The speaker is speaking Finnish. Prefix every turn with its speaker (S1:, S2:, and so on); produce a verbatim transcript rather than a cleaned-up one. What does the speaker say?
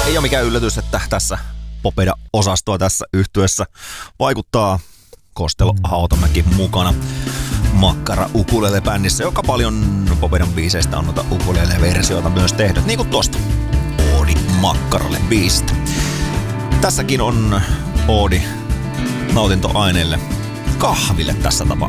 S1: Ei ole mikään yllätys, että tässä Popeda-osastoa tässä yhtyessä vaikuttaa Kostelo Hautamäki mukana Makkara ukulele-bändissä, joka paljon Popedan biiseistä on noita ukulele-versioita myös tehnyt, niin kuin tosta Oodi Makkaralle biisistä. Tässäkin on oodi nautintoaineelle, kahville tässä tapauksessa.